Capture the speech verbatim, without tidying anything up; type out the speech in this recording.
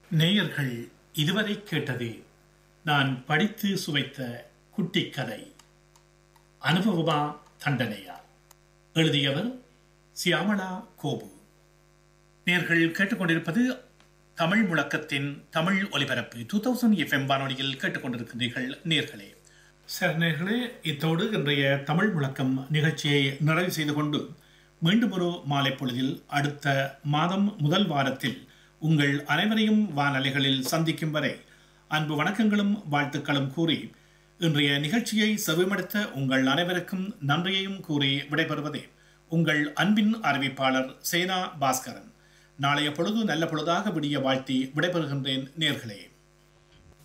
நேயர்கள் இதுவரை கேட்டது நான் படித்து சுவைத்த குட்டிக் கதை. அனுபவமா தண்டனையா? எழுதியவர் சியாமளா கோபு. நேயர்கள் கேட்டுக்கொண்டிருப்பது தமிழ் முழக்கத்தின் தமிழ் ஒலிபரப்பு டூ தௌசண்ட் எஃப்எம் வானொலியில் கேட்டுக்கொண்டிருக்கிறீர்கள். நேயர்களே சார் நேயர்களே இத்தோடு இன்றைய தமிழ் முழக்கம் நிகழ்ச்சியை நிறைவு செய்து கொண்டு மீண்டும் ஒரு மாலை பொழுதில் அடுத்த மாதம் முதல் வாரத்தில் உங்கள் அனைவரையும் வானலைகளில் சந்திக்கும் வரை அன்பு வணக்கங்களும் வாழ்த்துக்களும் கூறி இன்றைய நிகழ்ச்சியை செவிமடுத்த உங்கள் அனைவருக்கும் நன்றியையும் கூறி விடைபெறுவதே உங்கள் அன்பின் அறிவிப்பாளர் சேனா பாஸ்கரன். நாளைய பொழுது நல்ல பொழுதாக விடிய வாழ்த்தி விடைபெறுகின்றேன் நேயர்களே.